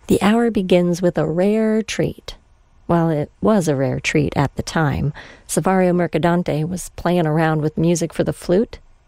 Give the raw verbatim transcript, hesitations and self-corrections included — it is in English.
The hour begins with a rare treat. Well, it was a rare treat at the time. Saverio Mercadante was playing around with music for the flute,